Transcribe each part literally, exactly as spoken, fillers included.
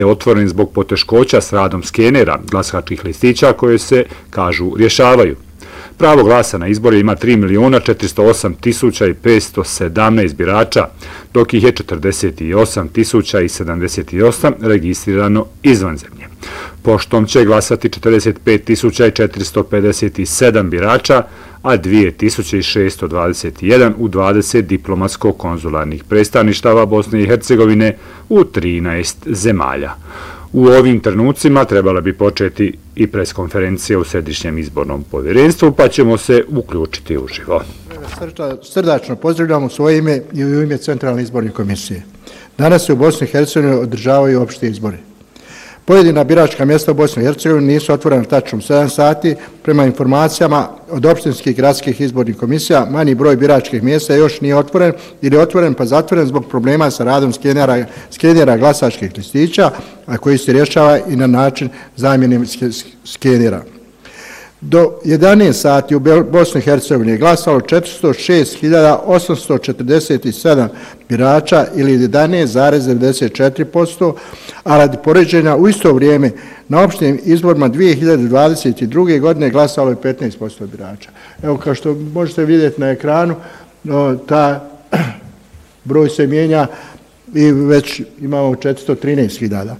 je otvoren zbog poteškoća s radom skenera glasačkih listića koje se, kažu, rješavaju. Pravo glasa na izbore ima tri miliona četiristo osam tisuća petsto sedamnaest birača, dok ih je četrdeset osam tisuća sedamdeset osam registrirano izvan zemlje. Poštom će glasati četrdeset pet tisuća četiristo pedeset sedam birača, a dvije tisuće šessto dvadeset jedan u dvadeset diplomatsko-konzularnih predstavništava Bosne i Hercegovine u trinaest zemalja. U ovim trenucima trebala bi početi i preskonferencija u Središnjem izbornom povjerenstvu, pa ćemo se uključiti uživo. Srdačno pozdravljamo svoje ime i u ime Centralne izborne komisije. Danas se u Bosni i Hercegovini održavaju opšte izbori. Pojedina biračka mjesta u Bosni i Hercegovini nisu otvorena tačno u sedam sati. Prema informacijama od opštinskih gradskih izbornih komisija, manji broj biračkih mjesta još nije otvoren ili je otvoren pa zatvoren zbog problema sa radom skenera, skenera glasačkih listića, a koji se rješava i na način zamjene skenera. Do jedanaest sati u Bosni i Hercegovini je glasalo četiristo šest hiljada osamsto četrdeset sedam birača ili jedanaest zarez devedeset četiri posto, a radi poređenja u isto vrijeme na opštim izborima dvije hiljade dvadeset druge. godine glasalo je petnaest posto birača. Evo, kao što možete vidjeti na ekranu, no, ta broj se mijenja i već imamo četiristo trinaest hiljada.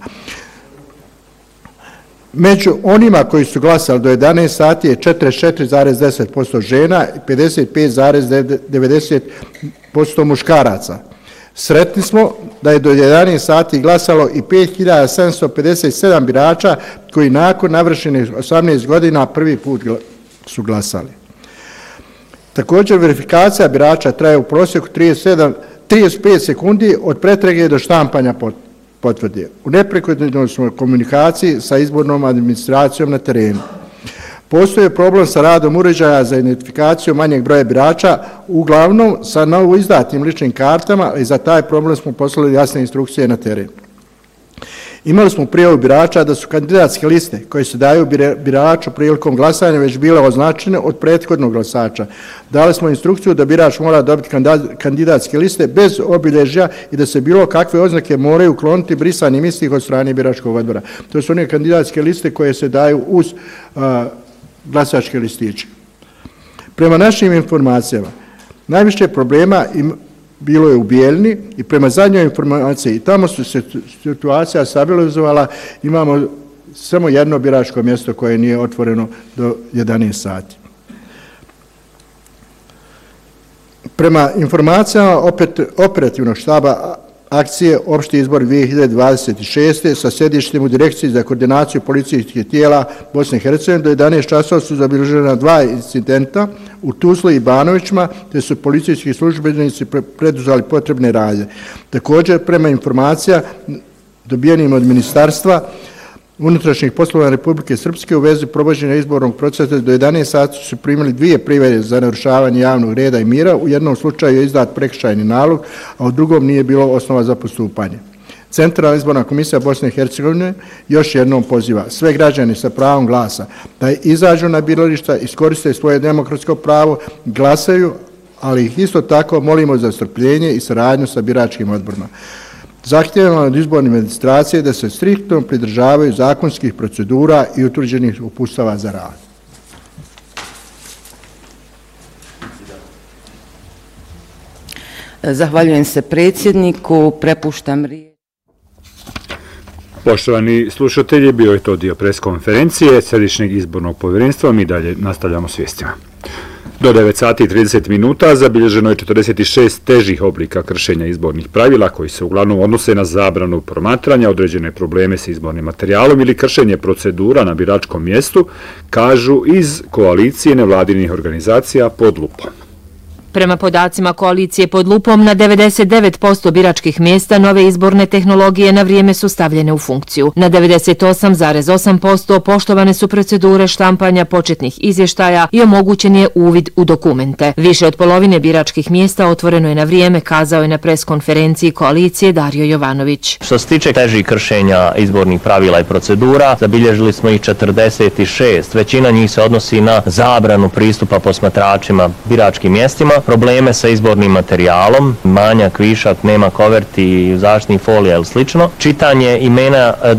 Među onima koji su glasali do jedanaest sati je četrdeset četiri zarez deset posto žena i pedeset pet zarez devedeset posto muškaraca. Sretni smo da je do jedanaest sati glasalo i pet hiljada sedamsto pedeset sedam birača koji nakon navršenih osamnaest godina prvi put su glasali. Također, verifikacija birača traje u prosjeku trideset pet sekundi od pretrage do štampanja potvrde. U neprekidnoj smo komunikaciji sa izbornom administracijom na terenu. Postoji problem sa radom uređaja za identifikaciju manjeg broja birača, uglavnom sa novo izdatim ličnim kartama, i za taj problem smo poslali jasne instrukcije na teren. Imali smo prijavu birača da su kandidatske liste koje se daju biraču prilikom glasanja već bile označene od prethodnog glasača. Dali smo instrukciju da birač mora dobiti kandidatske liste bez obilježja i da se bilo kakve oznake moraju ukloniti brisanim istih od strane biračkog odbora. To su one kandidatske liste koje se daju uz a, glasačke listiće. Prema našim informacijama, najviše problema im bilo je u Bijeljni i prema zadnjoj informaciji, tamo su se situacija stabilizovala, imamo samo jedno biračko mjesto koje nije otvoreno do jedanaest sati. Prema informacijama opet, operativnog štaba akcije Opšti izbor dvije hiljade dvadeset šeste. sa sjedištem u Direkciji za koordinaciju policijskih tijela Bosne i Hercegovine do jedanaest časova su zabilježena dva incidenta u Tuzli i Banovićima, te su policijski službenici preduzeli potrebne radnje. Također, prema informacija dobijenim od Ministarstva unutrašnjih poslova Republike Srpske u vezi provođenja izbornog procesa do jedanaest sati su primili dvije prijave za narušavanje javnog reda i mira. U jednom slučaju je izdat prekršajni nalog, a u drugom nije bilo osnova za postupanje. Centralna izborna komisija Bosne i Hercegovine još jednom poziva sve građane sa pravom glasa da izađu na birališta, iskoriste svoje demokratsko pravo, glasaju, ali ih isto tako molimo za strpljenje i saradnju sa biračkim odborima. Zahtijevamo od izborne administracije da se striktno pridržavaju zakonskih procedura i utvrđenih uputstava za rad. Zahvaljujem se predsjedniku, prepuštam riječ. Poštovani slušatelji, bio je to dio preskonferencije Središnjeg izbornog povjerenstva. Mi dalje nastavljamo s vijestima. Do devet sati i trideset minuta zabilježeno je četrdeset šest težih oblika kršenja izbornih pravila koji se uglavnom odnose na zabranu promatranja, određene probleme sa izbornim materijalom ili kršenje procedura na biračkom mjestu, kažu iz koalicije nevladinih organizacija Pod lupom. Prema podacima koalicije Pod lupom, na devedeset devet posto biračkih mjesta nove izborne tehnologije na vrijeme su stavljene u funkciju. Na devedeset osam zarez osam posto poštovane su procedure štampanja početnih izvještaja i omogućen je uvid u dokumente. Više od polovine biračkih mjesta otvoreno je na vrijeme, kazao je na preskonferenciji koalicije Dario Jovanović. Što se tiče težih kršenja izbornih pravila i procedura, zabilježili smo ih četrdeset šest. Većina njih se odnosi na zabranu pristupa posmatračima biračkim mjestima, probleme sa izbornim materijalom, manjak, višak, nema koverti, zaštitnih folija ili slično, čitanje imena